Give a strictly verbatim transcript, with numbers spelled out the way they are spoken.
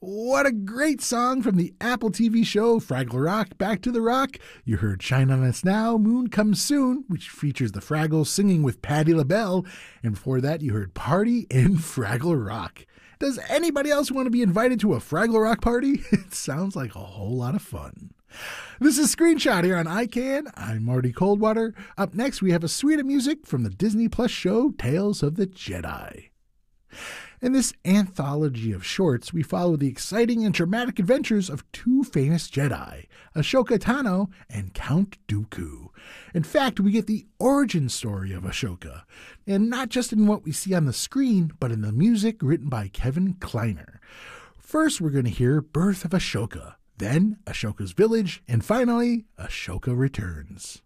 What a great song from the Apple T V show Fraggle Rock, Back to the Rock. You heard Shine On Us Now, Moon Comes Soon, which features the Fraggles singing with Patti LaBelle. And before that, you heard Party in Fraggle Rock. Does anybody else want to be invited to a Fraggle Rock party? It sounds like a whole lot of fun. This is Screenshot here on I CAN. I'm Marty Coldwater. Up next, we have a suite of music from the Disney Plus show Tales of the Jedi. In this anthology of shorts, we follow the exciting and dramatic adventures of two famous Jedi, Ashoka Tano and Count Dooku. In fact, we get the origin story of Ashoka, and not just in what we see on the screen, but in the music written by Kevin Kleiner. First, we're going to hear Birth of Ashoka, then Ashoka's Village, and finally, Ashoka Returns.